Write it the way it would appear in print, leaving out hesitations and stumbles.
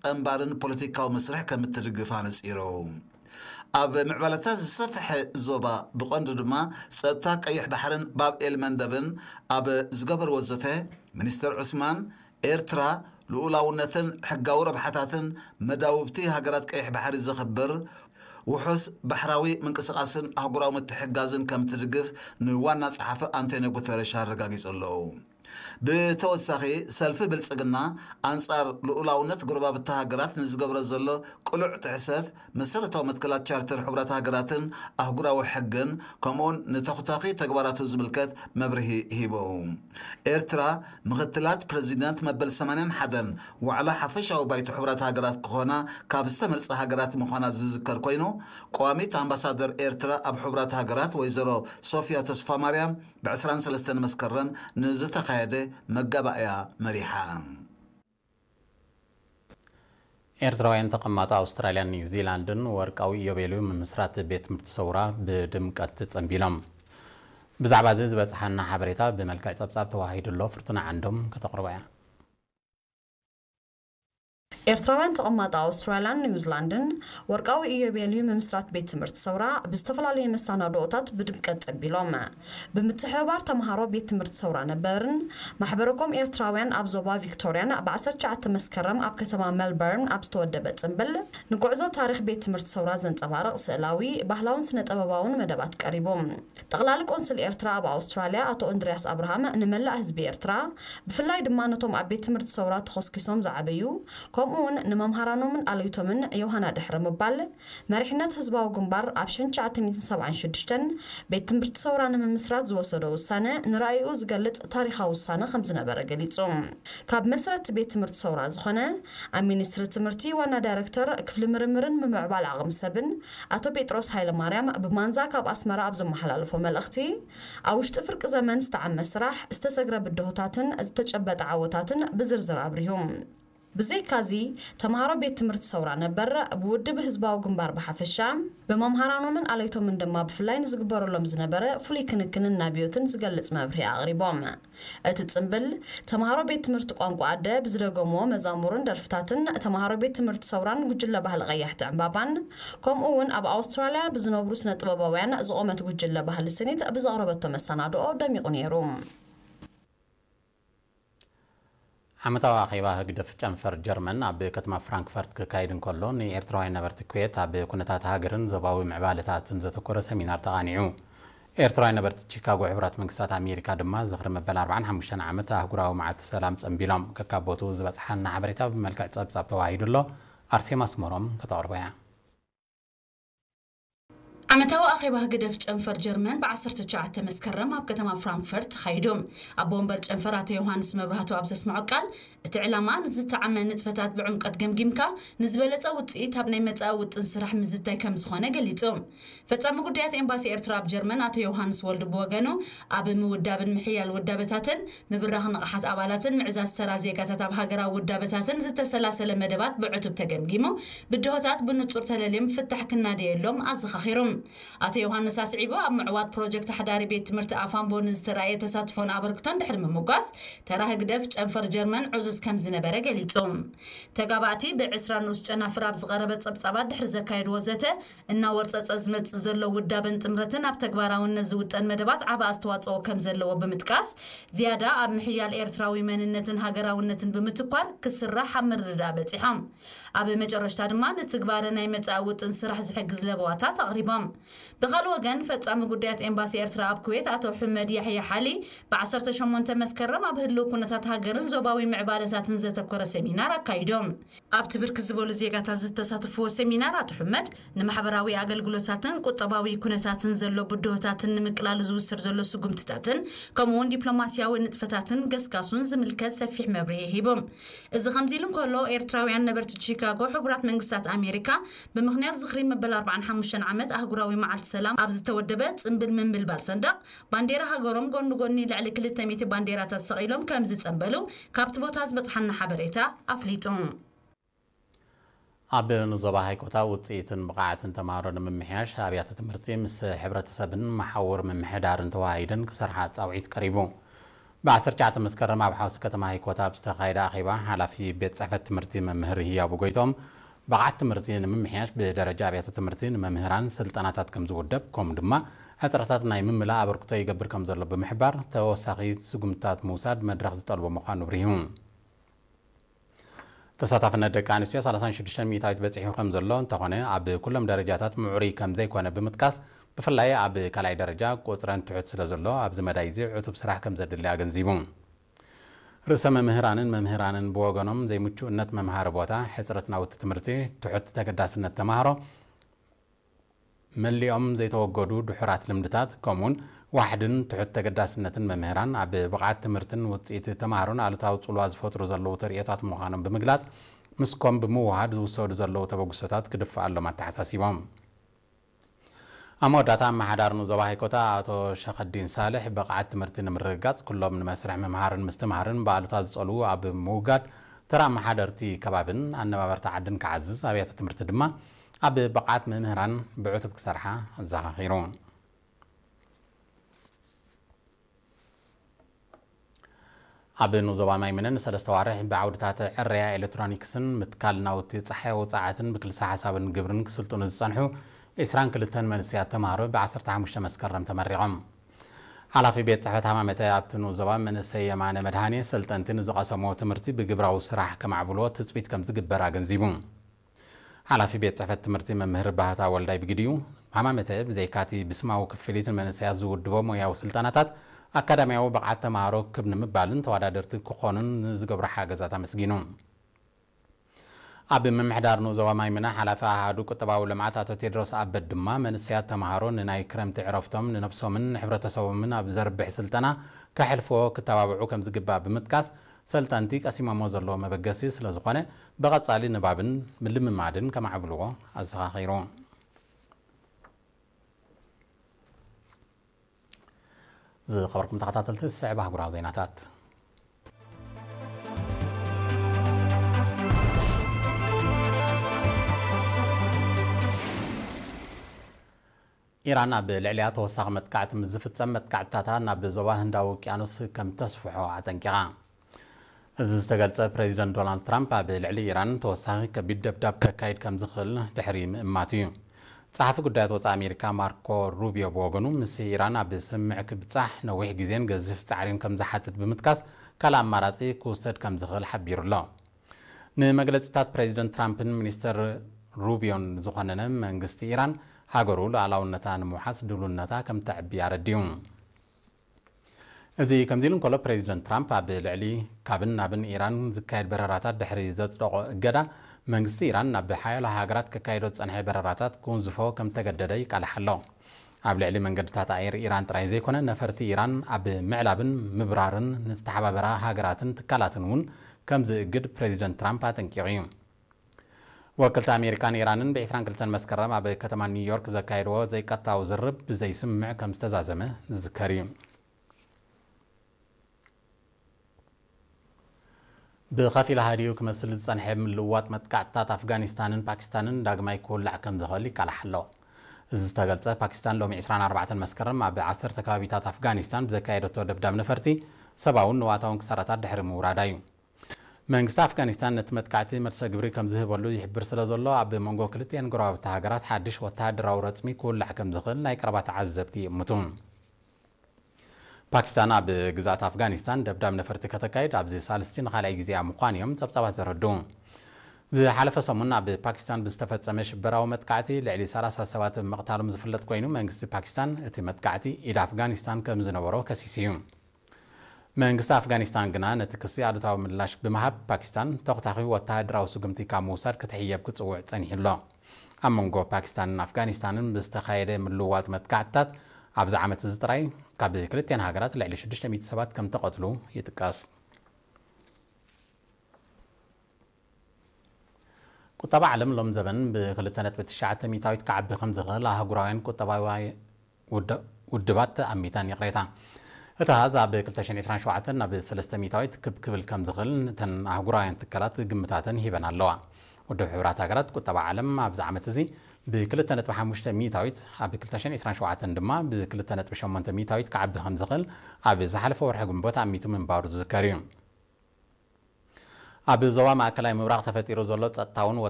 أمبارن بوليتيكاو مسرح كمتدقف عن سيرو أب معبالتاز الصفح زوبا بقوند دما سأتاك أيح بحرن باب المندبن أب زقبر وزته منستر عثمان إيرترا لأولاونتن حقاورة بحثاتن مداوبتي هاقرات كأيح بحر الزخبر وحس بحراوي من قسقاسن أهقراو متحقازن كمتدقف نوانا صحافة أنتينيو غوتيريش هارقاقيس اللو بتوسخي سلفي بالصقنا انصار لولاونت غربا بتهاجرات نزغبر زلو قلع تحسات مسرتو متكلات چارتر حبرات هاجراتن اهغراو حقن كمون نتخطاقي تغباراتو زملكت مبرهي هيبو إرترا مغتلات بريزيدنت مبل 80 حدن وعلى حفشاو بايت حبرات هاجرات كخونا كابستمرص هاجرات مخونا زذكر كوينو قواميت امباسادر إرترا اب حبرات هاجرات ويزرو صوفيا تصفى مريم بعسران سلستن مسكرن نزتا خايده مقابئة مريحة ኤርትራውያን ተቀማጣ አውስትራሊያ ኒውዚላንድን ወርቃዊ የቤሉ መስራት ቤት ምርትሰውራ በድምቀት ጸንቢሎም ብዛዕባ ዝበጽሐና ሓበሬታ በመልክዕ ጸብጻብ ተዋሂድሎ ፍርቱና ዓንዶም ከተቅርበያ ኤርትራውያን ተቀማጣ አውስትራሊያን ኒውዚላንድን ወርቃዊ የቤሉ መስራት ቤት ምርትሰውራ በስተፈላለየ መሳናዶታት በድምቀት ጸንቢሎም በምትሕባር ተማሃሮ ቤት ምርትሰውራ ነበርን ማሕበረኮም ኤርትራውያን ኣብ ዞባ ቪክቶሪያን በ19 መስከረም ኣብ ከተማ ሜልበርን ኣብ ዝተወደበ ጽንብል ንጉዕዞ ታሪኽ ቤት ምርትሰውራ ዘንጸባርቕ ስእላዊ ባህላውን ስነ-ጥበባውን መደባት ቀሪቦም ጠቅላሊ ቆንስል ኤርትራ ኣብ አውስትራሊያ አቶ አንድሪያስ አብርሃም ንመላእ ህዝቢ ኤርትራ ብፍላይ ድማ ነቶም ኣብ ቤት ምርትሰውራ ተኸስኪሶም ዝዓበዩ كمون نمامهرانومن عليتومن يوهانا دحر مبال مرحنات حزباو جنبار عبشن 1976 بيت تمرت صوران من مسرات زوسودو السنة نرأيو زقلت تاريخا والسنة 5 نبرة قليتهم كاب مسرات بيت تمرت صورا زخنا عن مينستر تمرتي وانا دايركتور كفل مرمرن ممعبال عغم سبن اتو بيتروس هايلا مريم بمانزا كاب اسمرا ابزو محلالفو ملأختي اوش تفرق زمن استعم مسرح استسقر بالدهوتاتن استجبت عوتاتن بزرزر عبريهم بزي كازي تمهارو بيت تمرت صورا نبر بودب حزباو جنبار بحفشام بممهرانو من عليتو من دما بفلاين زغبرو لهم زنبره فلي كنكن نابيوتن زغلص مبري اغريبوم اتتصنبل تمهارو بيت تمرت قانقو عده بزرغمو مزامورن درفتاتن تمهارو بيت تمرت صوران غجله ባህል ቀያሕቲ ዕምባባን ከምኡውን ኣብ አውስትራሊያ ብዝነብሩ ስነ ጥበባውያን ዝቆመት ጉጅለ ባህል ስኒት ብዘቕረበቶ መሰናድኦ ደሚቁ ነይሩ عمتاو أخيبا هجدف جنفر جرمن أب كتما فرانكفورت كايدن كولون إيرتراوين نبرت كويت أب كونتات هاجرن زباوي معبالتات زتكور سمينار تغانيعو إيرتراوين نبرت شيكاغو عبرات منكسات أمريكا دما زغر مبل 45 عامة هجراو مع السلام تسنبيلام ككابوتو زبطحنا عبريتا بملكة صاب تواعيدلو أرسيما سمروم كتعربيا عمتاو أخيبا هجدف جنفر جرمن بعصر تجعت مسكرم أب كتما فرانكفورت خيدوم أبومبر جنفرات يوهانس مبرهاتو أبسس معقل تعلمان زت عمل نتفتات بعمق جمجمكا نزبلت أو تقيت هبني مت أو تنسرح مزتاي كم زخانة قليتهم فتام قديات إمباسي إرترا بجرمن أتو يوهانس ولد بوغانو أب مودابن محيال ودابتاتن مبرهن راحت أبالاتن معزاز سرازيكات تاب هاجرا ودابتاتن زت سلاسل مدبات بعتب تجمجمو بدهوتات بنطور تلاليم فتح كنا ديالهم أزخخيرهم أتو يوهانس أسعيبو أب معوات بروجكت حداري بيت مرت أفان بونز تراي تساتفون أبركتون دحر مموقاس تراه قدف جنفر جرمن عزوز كم زنبرة قليتهم تقابعتي بعسران وسجنا فراب زغربت صبصابات دحر زكايد وزته إننا ورصص أزمت زلو ودابن تمرتن أب تقبارا ونزوت المدبات عبا استواصو كم زلو بمتكاس زيادة أب محيال إيرتراوي مننتن هاجرا ونتن بمتقار كسرة حمر ردابت إحام أب مجرش تادمان تقبارنا يمتعوت انسرح زحق زلبواتات تقريبا بخلو وجن فتام قديات إمباسي إرترا بكويت أتو حمد يحيى حالي بعصرت شمون تمسكرم أبهلو كنتات هاجرن زوباوي معبادتات نزتكور سيمينار كايدوم أبتبرك زبول زيغات زتساتفو سيمينارات حمد نمحبراوي أقلقلوتاتن قطباوي كنتاتن زلو بدوتاتن نمقلال زوسر زلو سقمتتاتن كمون دبلوماسياوي نتفتاتن قسقاسون زملكات سفيح مبريه هيبوم إذا خمزيلون كولو إرتراويان نبرت شيكاغو حبرات منقسات أمريكا بمخنيات زخرين مبل 45 عامت أهقراوي مع السلام أبز تودبت انبل من بالبالصندق بانديرا هاقروم قوني لعلي كل التميتي بانديرات الصغيلهم كامزيت انبلو كابتبوتاز بطحنا حبريتا أفليتهم أب نزوبا هايكوتا وطيتن بقاعتن تمارون من محياش أبيات تمرتي مس حبرة سبن محاور من محدار انتواعيدن كسرحات أوعيد قريبون ب19 مسከረም ኣብ ሓውሲ ከተማ ሃይኮታ ብዝተኻየደ ኣኼባ ሓላፊ ቤት ጽሕፈት ትምህርቲ መምህር ህያቡ ጎይቶም ብቕዓት ትምህርቲ ንምምሕያሽ ብደረጃ ኣብያተ ትምህርቲ ንመምህራን ስልጠናታት ከም ዝውደብ ከምኡ ድማ ሕፅረታት ናይ ምምላእ ኣበርክቶ ይገብር ከም ዘሎ ብምሕባር ተወሳኺ ስጉምትታት ምውሳድ መድረኽ ዝጠልቦ ምዃኑ ብሪሁ ተሳታፍነት ደቂ ኣንስትዮ 36 ሚእታዊት በፂሑ ከም ዘሎ እንተኾነ ኣብ ኩሎም ደረጃታት ምዑሩይ ከም ዘይኮነ ብምጥቃስ ብፍላይ ኣብ ካልኣይ ደረጃ ቁፅረን ትሑት ስለ ዘሎ ኣብዚ መዳይ እዚ ዕቱብ ስራሕ ከም ዘድልያ ገንዚቡ ርእሰ መምህራንን ብወገኖም ዘይምቹእነት መምሃሪ ቦታ ሕፅረት ናውቲ ትምህርቲ ትሑት ተገዳስነት ተማሃሮ መሊኦም ዘይተወገዱ ድሑራት ልምድታት ከምኡን ዋሕድን ትሑት ተገዳስነትን መምህራን ኣብ ብቕዓት ትምህርትን ውፅኢት ተማሃሮን ኣሉታዊ ጽልዋ ዝፈጥሩ ዘለዉ ተርእዮታት ምዃኖም ብምግላጽ ምስኮም ብምውሃድ ዝውሰዱ ዘለዉ ተበግሶታት ክድፍኣሎም ኣተሓሳሲቦም ኣመወዳታ ኣመሓዳር ዞባ ሃይኮታ ኣቶ ሸኸዲን ሳልሕ ብቕዓት ትምህርቲ ንምርግጋጽ ኩሎም ንመስርሕ ምምሃርን ምስትምሃርን በኣሉታ ዝጸልዉ ኣብ ምውጋድ ተራ ኣመሓደርቲ ከባብን ኣነባበርቲ ዓድን ክዓዝዝ ኣብያተ ትምህርቲ ድማ ኣብ ብቕዓት መምህራን ብዕቱብ ክሰርሓ ኣዘኻኺሩ ኣብ ዞባ ማይመነን 3 ዋርሕ ብዓውድታት ዕርያ ኤሌክትሮኒክስን ምትካል ናውቲ ፀሓይ ወፃዓትን ብክልሳ ሓሳብን ግብርን ክስልጥኑ ዝጸንሑ 22 መንስያት ተማሃሮ ብ15 መስከረም ተመሪቖም ሓላፊ ቤት ጽሕፈት ሃማመተ ኣብቲ ዞባ መንእሰይ የማነ መድሃኔ ሰልጠንቲ ንዝቐሰሞ ትምህርቲ ብግብራዊ ስራሕ ከማዕብልዎ ትፅቢት ከም ዝግበር ገንዚቡ ሓላፊ ቤት ጽሕፈት ትምህርቲ መምህር ባህታ ወልዳይ ብግድዩ ሃማመተ ብዘይካቲ ብስማዊ ክፍሊትን መንእሰያት ዝውድቦ ሞያዊ ስልጠናታት ኣካዳሚያዊ ብቕዓት ተማሃሮ ክብ ንምባልን ተወዳደርቲ ክኾኑን ዝገብሩ ሓገዛት ኣመስጊኑ ኣብ ምምሕዳር ዞባ ማይመነ ሓላፊ ኣሃዱ ቁጠባዊ ልምዓት ኣቶ ቴድሮስ ኣበድ ድማ መንእሰያት ተማሃሮ ንናይ ክረምቲ ዕረፍቶም ንነፍሶምን ሕብረተሰቦምን ኣብ ዘርብሕ ስልጠና ከሕልፍዎ ክተባብዑ ከም ዝግባእ ብምጥቃስ ሰልጠንቲ ቀሲሞሞ ዘለዎ መበገሲ ስለ ዝኾነ ብቐጻሊ ንባብን ልምማድን ከማዕብልዎ ኣዘኻኺሩ ዝኸበርኩም ተኸታተልቲ ስዕባ ኣህጉራዊ ዜናታት ኢራን ኣብ ልዕልያ ተወሳኺ መጥቃዕቲ ምስ ዝፍጸም መጥቃዕትታታ ናብ ዞባ ህንዳዊ ውቅያኖስ ከም ተስፍሖ ኣጠንቂቓ እዚ ዝተገልጸ ፕሬዚደንት ዶናልድ ትራምፕ ኣብ ልዕሊ ኢራን ተወሳኺ ከቢድ ደብዳብ ከካይድ ከም ዝኽእል ድሕሪ ምእማት እዩ ጸሓፊ ጉዳያት ወፃኢ ኣሜሪካ ማርኮ ሩቢዮ ብወገኑ ምስ ኢራን ኣብ ስምዕ ክብጻሕ ነዊሕ ግዜን ገዚፍ ጻዕሪን ከም ዝሓትት ብምጥቃስ ካልእ ኣማራጺ ክውሰድ ከም ዝኽእል ሓቢሩ ኣሎ ንመግለፂታት ፕሬዚደንት ትራምፕን ሚኒስተር ሩቢዮን ዝኾነነ መንግስቲ ኢራን ሃገሩ ሉዓላውነታ ንምውሓስ ድልውነታ ከም ተዕቢ ኣረዲዩ እዚ ከምዚ ኢሉ እንከሎ ፕሬዚደንት ትራምፕ ኣብ ልዕሊ ካብን ናብን ኢራን ዝካየድ በረራታት ድሕሪ ዘጽደቆ እገዳ መንግስቲ ኢራን ናብ ሓያሎ ሃገራት ከካይዶ ዝጸንሐ በረራታት ክውንዝፎ ከም ተገደደ ይቃልሕ ኣሎ ኣብ ልዕሊ መንገድታት ኣየር ኢራን ጥራይ ዘይኮነ ነፈርቲ ኢራን ኣብ ምዕላብን ምብራርን ንዝተሓባበራ ሃገራትን ትካላትን እውን ከም ዝእግድ ፕሬዚደንት ትራምፕ ኣጠንቂቑ እዩ ወከልቲ ኣሜሪካን ኢራንን ብ22 መስከረም ኣብ ከተማ ኒውዮርክ ዘካይድዎ ዘይቀጣዊ ዝርብ ብዘይስምዕ ከም ዝተዛዘመ ዝዝከር እዩ ብኸፊል ሃዲኡ ክመስል ዝጸንሐ ምልውዋጥ መጥቃዕትታት ኣፍጋኒስታንን ፓኪስታንን ዳግማይ ክውላዕ ከም ዝኽእል ይቃልሕ ኣሎ እዚ ዝተገልጸ ፓኪስታን ሎሚ 24 መስከረም ኣብ 10 ከባቢታት ኣፍጋኒስታን ብዘካየደቶ ደብዳብ ነፈርቲ ሰብኣውን ንዋታውን ክሳራታት ድሕሪ ምውራዳ እዩ መንግስቲ ኣፍጋኒስታን ነቲ መጥቃዕቲ መልሰ ግብሪ ከም ዝህበሉ ይሕብር ስለ ዘሎ ኣብ መንጎ ክልቲአን ጎረባብቲ ሃገራት ሓድሽ ወተሃደራዊ ረፅሚ ክውላዕ ከም ዝኽእል ናይ ቀረባ ተዓዘብቲ ይእምቱ ፓኪስታን ኣብ ግዛት ኣፍጋኒስታን ደብዳብ ነፈርቲ ከተካይድ ኣብዚ ሳልስቲ ንኻልኣይ ግዜ ምዃን እዮም ጸብጻባት ዘረድኡ ዝሓለፈ ሰሙን ኣብ ፓኪስታን ብዝተፈጸመ ሽበራዊ መጥቃዕቲ ልዕሊ 30 ሰባት ምቕታሎም ዝፍለጥ ኮይኑ መንግስቲ ፓኪስታን እቲ መጥቃዕቲ ኢድ ኣፍጋኒስታን ከም ዝነበሮ ከሲስ እዩ መንግስቲ ኣፍጋኒስታን ግና ነቲ ክሲ ኣሉታዊ ምላሽ ብምሃብ ፓኪስታን ተኸታኺ ወተሃደራዊ ስጉምቲ ካብ ምውሳድ ክትሕየብ ክጽውዕ ጸኒሑ ኣሎ ኣብ መንጎ ፓኪስታንን ኣፍጋኒስታንን ብዝተኻየደ ምልውዋጥ መጥቃዕትታት ኣብዚ ዓመት እዚ ጥራይ ካብ ክልቲአን ሃገራት ልዕሊ 600 ሰባት ከም ተቐትሉ ይጥቀስ ቁጠባ ዓለም ሎም ዘበን ብ2.9 ሚእታዊት ክዓቢ ከም ዝኽእል ኣህጉራውያን ቁጠባዊ ውድባት ኣሚታን ይቕሬታ እቲ ሃዝ ኣብ 2027 ናብ 3 ሚእታዊት ክብል ከም ዝኽእል ነተን ኣህጉራውያን ትካላት ግምታትን ሂበን ኣለዋ ውድብ ሕብራት ሃገራት ቁጠባ ዓለም ኣብዚ ዓመት እዚ ብ2.5 ሚታዊት ኣብ 2027 ድማ ብ2.8 ሚታዊት ክዓቢ ከም ዝኽእል ኣብ ዝሓለፈ ወርሒ ግንቦት ኣሚቱ ምንባሩ ዝዝከር እዩ። ኣብ ዞባ ማእከላይ ምብራቕ ተፈጢሩ ዘሎ ጸጥታውን